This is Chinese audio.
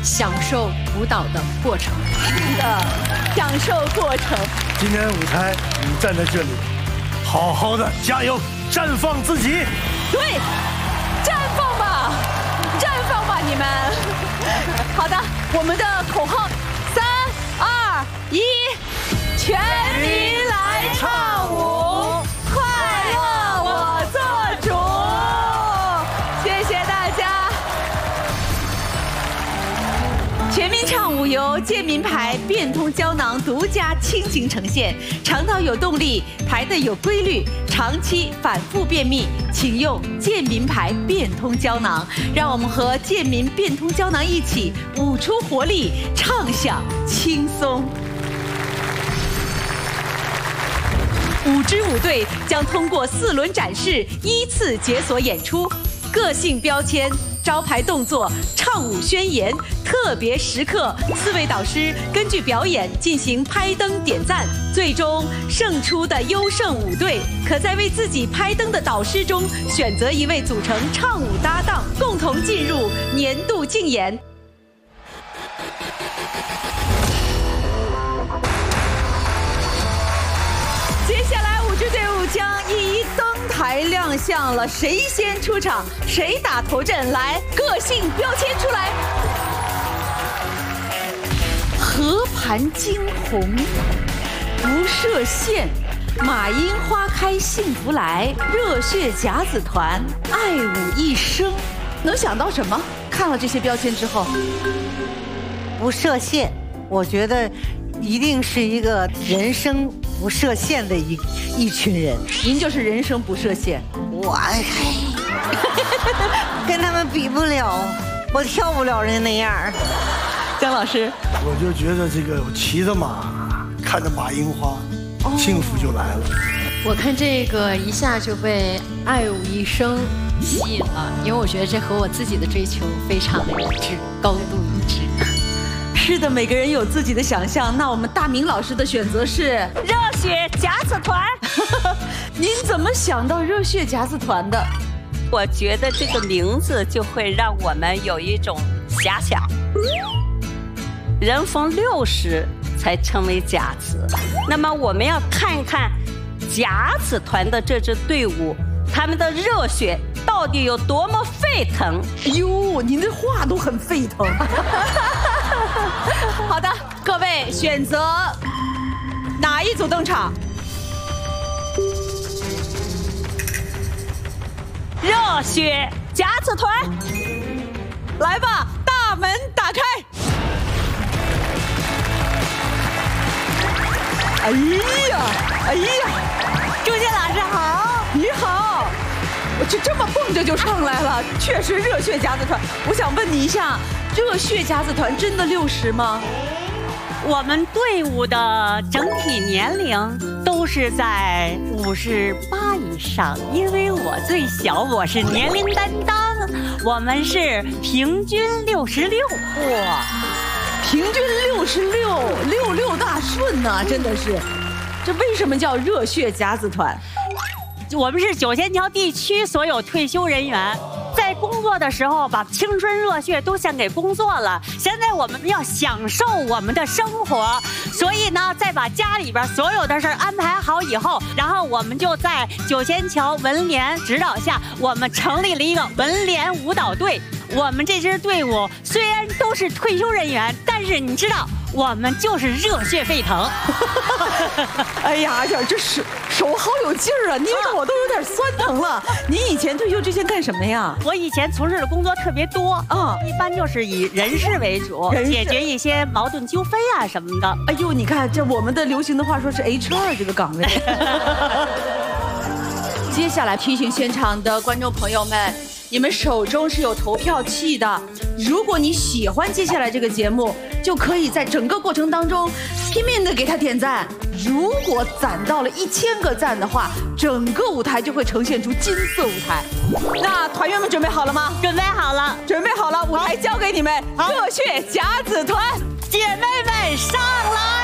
享受舞蹈的过程。 是的，享受过程。 今天舞台你站在这里，好好的加油，绽放自己。 对，绽放吧，绽放吧，你们。好的，我们的口号：3、2、1，全民来唱舞，快乐我做主。谢谢大家。全民唱舞由健民牌变通胶囊独家倾情呈现，肠道有动力，排的有规律，长期反复便秘，请用健民牌变通胶囊。让我们和健民变通胶囊一起舞出活力，畅享轻松。5支舞队将通过4轮展示依次解锁演出，个性标签、招牌动作、唱舞宣言、特别时刻，4位导师根据表演进行拍灯点赞，最终胜出的优胜舞队可在为自己拍灯的导师中选择一位组成唱舞搭档，共同进入年度竞演。接下来5支队伍将一一登台亮相了，谁先出场，谁打头阵？来，个性标签出来。河畔惊鸿不设限，马樱花开幸福来，热血甲子团，爱舞一生。能想到什么？看了这些标签之后， 不设限，我觉得一定是一个人生不设限的一群人。 您就是人生不设限。 我跟他们比不了，我跳不了人家那样。 姜老师， 我就觉得这个骑着马，看着马樱花，幸福就来了。 我看这个一下就被爱舞一生吸引了，因为我觉得这和我自己的追求非常的一致，高度一致。 是的，每个人有自己的想象。那我们大明老师的选择是热血甲子团。您怎么想到热血甲子团的？ 我觉得这个名字就会让我们有一种遐想。人逢60才成为甲子，那么我们要看看甲子团的这支队伍，他们的热血到底有多么沸腾。 哎呦，您这话都很沸腾。好的，各位选择哪一组登场？热血甲子团，来吧，大门打开。哎呀，哎呀，朱杰老师好，你好，我这么蹦着就上来了，确实热血甲子团。我想问你一下，热血甲子团真的60吗？ 我们队伍的整体年龄都是在58以上，因为我最小，我是年龄担当，我们是平均66。哇， 平均66，66大顺呐，真的是。这为什么叫热血甲子团？ 我们是九仙桥地区所有退休人员，在工作的时候把青春热血都献给工作了，现在我们要享受我们的生活，所以呢，再把家里边所有的事安排好以后，然后我们就在九仙桥文联指导下，我们成立了一个文联舞蹈队。我们这支队伍虽然都是退休人员，但是你知道，我们就是热血沸腾。 哎呀，这手好有劲儿啊，捏着我都有点酸疼了。您以前退休之前干什么呀？ 我以前从事的工作特别多，一般就是以人事为主，解决一些矛盾纠纷啊什么的。 哎呦，你看这我们的流行的话说是 HR 这个岗位。接下来提醒现场的观众朋友们，你们手中是有投票器的。如果你喜欢接下来这个节目，就可以在整个过程当中拼命的给他点赞。如果攒到了1000个赞的话，整个舞台就会呈现出金色舞台。那团员们准备好了吗？ 准备好了， 准备好了，舞台交给你们，热血甲子团， 姐妹们上来！